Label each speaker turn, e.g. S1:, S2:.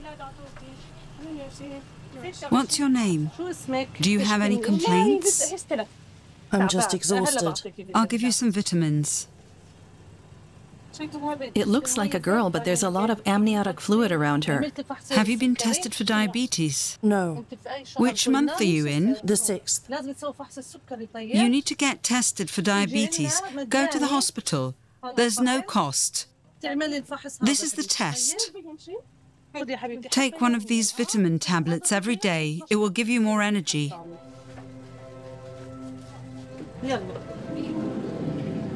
S1: What's your name? Do you have any complaints?
S2: I'm just exhausted.
S1: I'll give you some vitamins.
S3: It looks like a girl, but there's a lot of amniotic fluid around her.
S1: Have you been tested for diabetes?
S2: No.
S1: Which month are you in?
S2: The 6th.
S1: You need to get tested for diabetes. Go to the hospital. There's no cost. This is the test. Take one of these vitamin tablets every day. It will give you more energy.